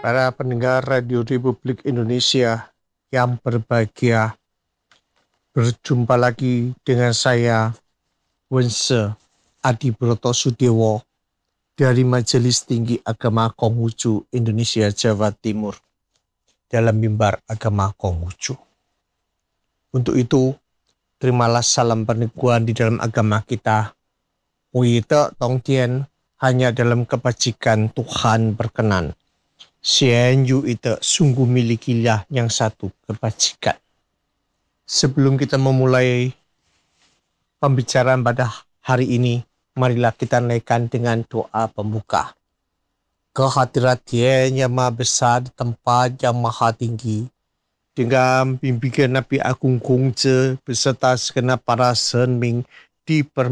Para pendengar Radio Republik Indonesia yang berbahagia, berjumpa lagi dengan saya, Wense Adibroto Sudewo, dari Majelis Tinggi Agama Konghucu Indonesia Jawa Timur, dalam mimbar agama Konghucu. Untuk itu, terimalah salam peneguhan di dalam agama kita. Wite Tongtian hanya dalam kebajikan Tuhan berkenan. Xian Yu itu sungguh milikilah yang satu kebajikan. Sebelum kita memulai pembicaraan pada hari ini, marilah kita naikkan dengan doa pembuka. Kehadirat Dia yang Maha Besar di tempat yang Maha Tinggi, dengan bimbingan Nabi Agung Gongce beserta segenap para senming di